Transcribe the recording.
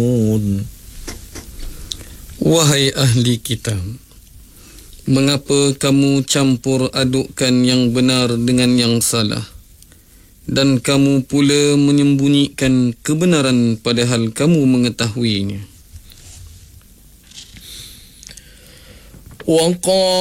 Wahai ahli kitab, mengapa kamu campur adukkan yang benar dengan yang salah, dan kamu pula menyembunyikan kebenaran padahal kamu mengetahuinya?